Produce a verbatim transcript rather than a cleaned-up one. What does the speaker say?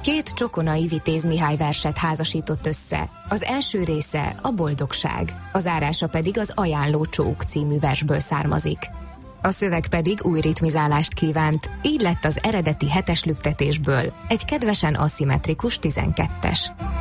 Két csokonai Vitéz Mihály verset házasított össze. Az első része a boldogság, az árása pedig az Ajánló csók című versből származik. A szöveg pedig új ritmizálást kívánt, így lett az eredeti hetes lüktetésből egy kedvesen aszimmetrikus tizenkettes.